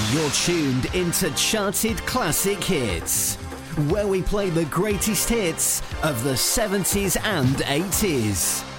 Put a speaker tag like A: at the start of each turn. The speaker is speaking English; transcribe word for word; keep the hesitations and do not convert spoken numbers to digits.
A: You're tuned into Charted Classic Hits, where we play the greatest hits of the seventies and eighties.